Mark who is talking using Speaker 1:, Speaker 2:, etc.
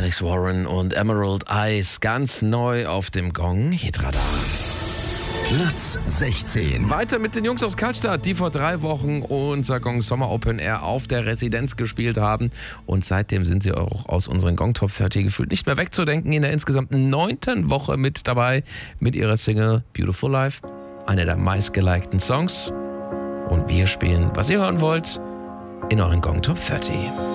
Speaker 1: Alex Warren und Emerald Eyes, ganz neu auf dem Gong Hitradar.
Speaker 2: Platz 16.
Speaker 1: Weiter mit den Jungs aus Kaltstadt, die vor 3 Wochen unser Gong Sommer Open Air auf der Residenz gespielt haben. Und seitdem sind sie auch aus unseren Gong Top 30 gefühlt nicht mehr wegzudenken. In der insgesamt 9. Woche mit dabei mit ihrer Single Beautiful Life, einer der meistgelikten Songs. Und wir spielen, was ihr hören wollt, in euren Gong Top 30.